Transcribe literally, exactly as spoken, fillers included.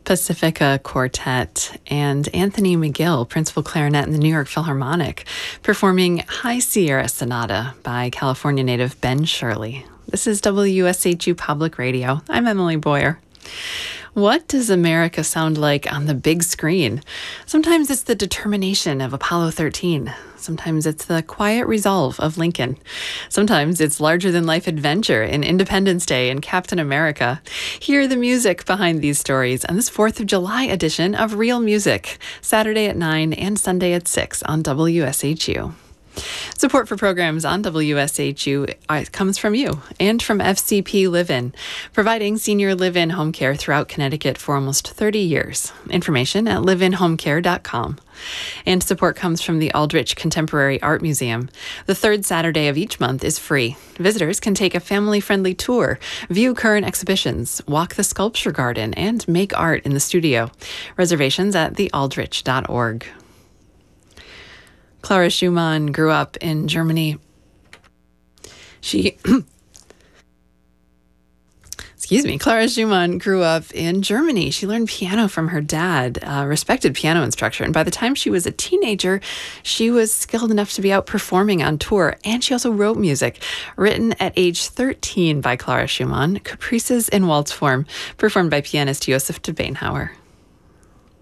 Pacifica Quartet, and Anthony McGill, principal clarinet in the New York Philharmonic, performing High Sierra Sonata by California native Ben Shirley. This is W S H U Public Radio. I'm Emily Boyer. What does America sound like on the big screen? Sometimes it's the determination of Apollo thirteen. Sometimes it's the quiet resolve of Lincoln. Sometimes it's larger-than-life adventure in Independence Day and Captain America. Hear the music behind these stories on this fourth of July edition of Real Music, Saturday at nine and Sunday at six on W S H U. Support for programs on W S H U comes from you and from F C P Live-In, providing senior live-in home care throughout Connecticut for almost thirty years. Information at live in home care dot com. And support comes from the Aldrich Contemporary Art Museum. The third Saturday of each month is free. Visitors can take a family-friendly tour, view current exhibitions, walk the sculpture garden, and make art in the studio. Reservations at the aldrich dot org. Clara Schumann grew up in Germany. She, excuse me, Clara Schumann grew up in Germany. She learned piano from her dad, a respected piano instructor. And by the time she was a teenager, she was skilled enough to be out performing on tour. And she also wrote music, written at age thirteen by Clara Schumann, Caprices in Waltz form, performed by pianist Joseph de Beenhauer.